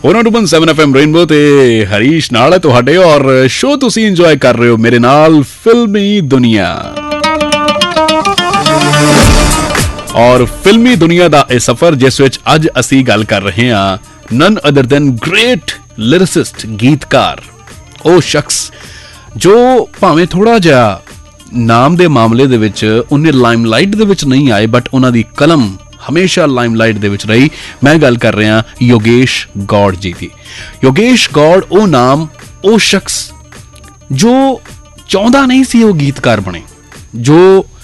102.7 FM rainbow ते हरीश नाल है तुहाडे और शो तुसी इंजॉय कर रहे हो मेरे नाल फिल्मी दुनिया। और फिल्मी दुनिया दा इह सफर जिस विच अज असी गल कर रहे हां none other than great lyricist गीतकार ਉਹ शख्स जो भावें थोड़ा जिहा नाम दे मामले दे विच उन्हें लाइमलाइट दे विच नहीं आए बट उन्हां दी कलम हमेशा लाइमलाइट दे विच रही। मैं गल कर रहा योगेश गौड़ जी की। योगेश गौड़ वो नाम वो शख्स जो चाहता नहीं सी वो गीतकार बने, जो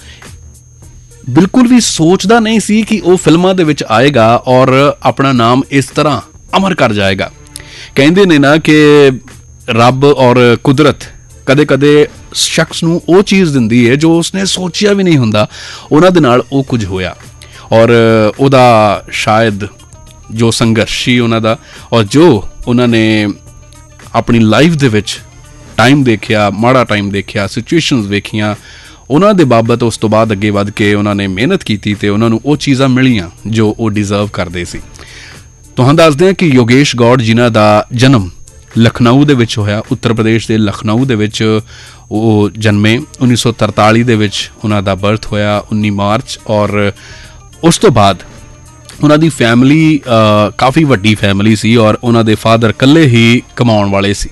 बिल्कुल भी सोचता नहीं सी कि वो फिल्मां दे विच आएगा और अपना नाम इस तरह अमर कर जाएगा। कहंदे ने ना कि रब और कुदरत कदे कदे शख्स नूं वो चीज़ दिंदी है जो उसने सोचिया भी नहीं हुंदा, उन्हां दे नाल वो कुछ होया और उहदा शायद जो संघर्ष सी उन्हां दा और जो उन्होंने अपनी लाइफ दे विच टाइम देखिया, माड़ा टाइम देखिया, सिचुएशनस देखियां, उन्हां दे बाबत उस तो बाद अगे वध के उन्होंने मेहनत की ते उन्हां नूं वो चीज़ां मिलियां जो वो डिजर्व करते सी। तुहां दसदे हां कि योगेश गौड़ जिन्हां दा जन्म लखनऊ दे विच होया, उत्तर प्रदेश के लखनऊ दे विच वो जन्मे। 1943 दे विच उन्हां दा बर्थ होया 19 मार्च और उस तो बाद उन्हां दी फैमिली काफ़ी वड्डी फैमिली सी और उन्हां दे फादर कल्ले ही कमाउण वाले सी।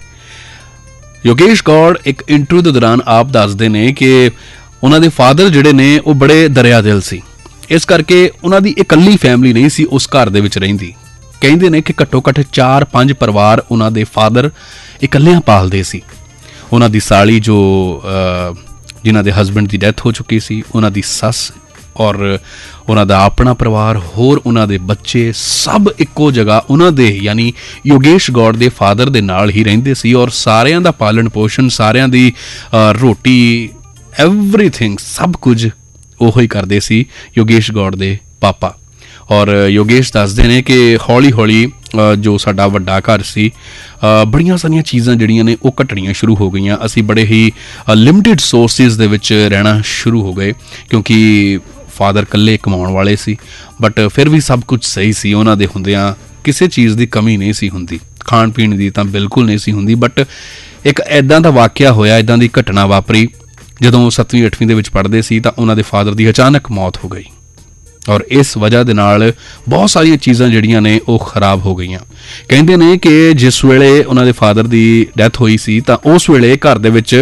योगेश गौड़ एक इंटरव्यू के दौरान आप दसदे ने कि उन्हां दे फादर जिहड़े ने वो बड़े दरिया दिल सी, इस करके उन्हां दी इकल्ली फैमिली नहीं सी उस घर दे विच रहिंदी। कहते हैं कि घट्टो घट्ट 4-5 परिवार उन्हां दे फादर इकल्लियां पालदे सी। उन्हां दी साली जो जिन्हां दे हसबैंड की डैथ हो चुकी सी, उन्हां दी सस और उन्हां दा अपना परिवार होर उन्हां दे बच्चे सब इक्को जगह उन्हां दे यानी योगेश गौड़ दे फादर दे नाल ही रहिंदे सी और सारियां दा पालन पोषण, सारियां दी रोटी एवरीथिंग सब कुछ ओहो ही करदे सी योगेश गौड़ दे पापा। और योगेश दसदे ने कि हौली हौली जो साडा वड्डा घर सी बड़ियां सारियां चीज़ां जिहड़ियां ने वो घटणियां शुरू हो गईयां। असी बड़े ही लिमिटेड सोर्सिस दे विच रहना शुरू हो गए क्योंकि फादर कल्ले कमाउण वाले सी बट फिर भी सब कुछ सही सी, उन्हां दे हुंदियां किसी चीज़ की कमी नहीं सी हुंदी, खाण पीण की तां बिल्कुल नहीं सी हुंदी। बट एक ऐदां दा वाकिया होया, ऐदां दी घटना वापरी जदों 7वीं 8वीं दे विच पढ़दे सी तां उन्हां दे फादर की अचानक मौत हो गई और इस वजह दे नाल बहुत सारिया चीज़ां जिहड़ियां ने वो खराब हो गई। कहंदे ने कि जिस वेले उन्हां दे फादर की डैथ हुई सी तां उस वेले घर दे विच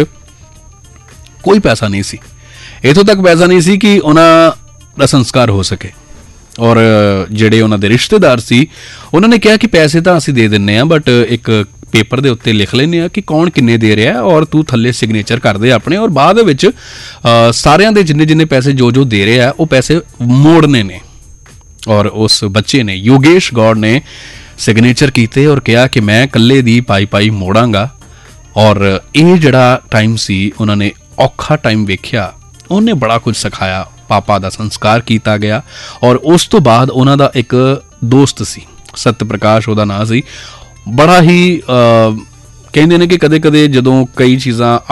कोई पैसा नहीं सी, इत्थों तक पैसा नहीं सी कि उन्हां दा संस्कार हो सके। और जिहड़े उन्हां दे रिश्तेदार सी उन्होंने कहा कि पैसे तां असीं दे दिन्ने आ बट एक पेपर दे उत्ते लिख लैने आ कि कौन किन्ने दे रहा है और तू थल्ले सिग्नेचर कर दे अपने और बाद विच सारियां दे जिन्ने जिन्ने पैसे जो जो दे रहा है वो पैसे मोड़ने ने। और उस बच्चे ने योगेश गौड़ ने सिग्नेचर कीते और कहा कि मैं कल्ले दी पाई पाई मोड़ांगा। और ये जिहड़ा टाइम सी उन्होंने औखा टाइम वेख्या, उन्हें बड़ा कुछ सिखाया, पापा दा संस्कार किया गया। और उस तो बाद उन्हां दा एक दोस्त सी सत्य प्रकाश उहदा नाम सी, बड़ा ही कहंदे ने कि कदे कदे जदों कई चीज़ां